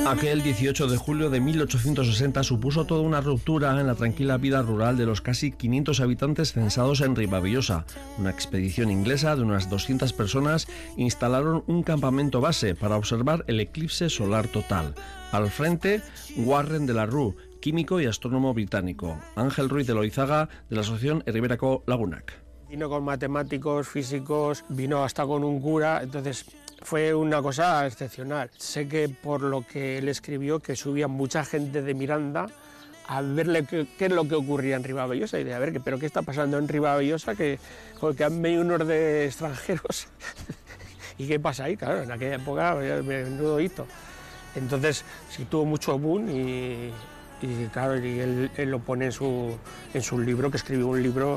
Aquel 18 de julio de 1860 supuso toda una ruptura en la tranquila vida rural de los casi 500 habitantes censados en Ribavillosa. Una expedición inglesa de unas 200 personas instalaron un campamento base para observar el eclipse solar total. Al frente, Warren de la Rue, químico y astrónomo británico. Ángel Ruiz de Loizaga, de la Asociación Herriberako Lagunak. Vino con matemáticos, físicos, vino hasta con un cura, entonces fue una cosa excepcional. Sé que por lo que él escribió, que subía mucha gente de Miranda a verle qué es lo que ocurría en Ribavillosa y de a ver, pero qué está pasando en Ribavillosa, que han venido unos de extranjeros y qué pasa ahí, claro, en aquella época, menudo hito. Entonces sí tuvo mucho boom y claro, y él lo pone en su libro, que escribió un libro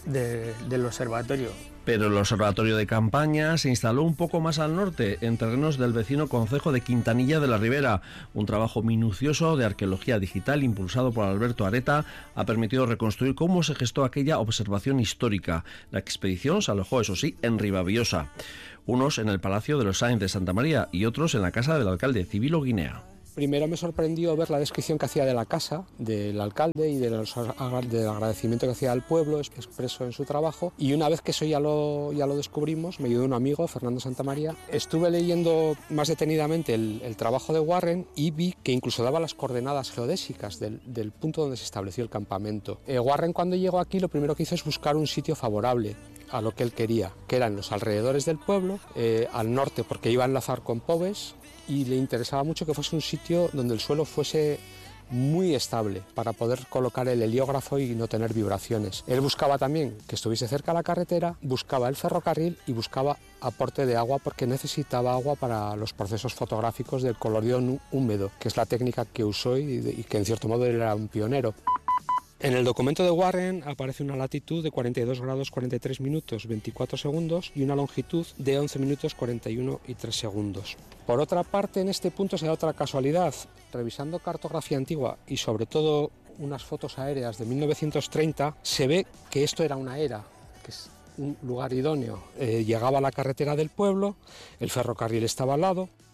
del observatorio. Pero el observatorio de campaña se instaló un poco más al norte, en terrenos del vecino concejo de Quintanilla de la Ribera. Un trabajo minucioso de arqueología digital impulsado por Alberto Areta ha permitido reconstruir cómo se gestó aquella observación histórica. La expedición se alojó, eso sí, en Ribavillosa. Unos en el Palacio de los Sáenz de Santa María y otros en la casa del alcalde, Cibilo Guinea. Primero me sorprendió ver la descripción que hacía de la casa, del alcalde y del agradecimiento que hacía al pueblo expreso en su trabajo. Y una vez que eso ya lo descubrimos, me ayudó un amigo, Fernando Santamaría. Estuve leyendo más detenidamente el trabajo de Warren y vi que incluso daba las coordenadas geodésicas del punto donde se estableció el campamento. Warren, cuando llegó aquí, lo primero que hizo es buscar un sitio favorable a lo que él quería, que eran los alrededores del pueblo, al norte porque iba a enlazar con Pobes, y le interesaba mucho que fuese un sitio donde el suelo fuese muy estable para poder colocar el heliógrafo y no tener vibraciones. Él buscaba también que estuviese cerca la carretera, buscaba el ferrocarril y buscaba aporte de agua porque necesitaba agua para los procesos fotográficos del colorido húmedo, que es la técnica que usó y que en cierto modo él era un pionero. En el documento de Warren aparece una latitud de 42 grados 43 minutos 24 segundos y una longitud de 11 minutos 41 y 3 segundos. Por otra parte, en este punto se da otra casualidad. Revisando cartografía antigua y sobre todo unas fotos aéreas de 1930, se ve que esto era una era, que es un lugar idóneo. Llegaba a la carretera del pueblo, el ferrocarril estaba al lado,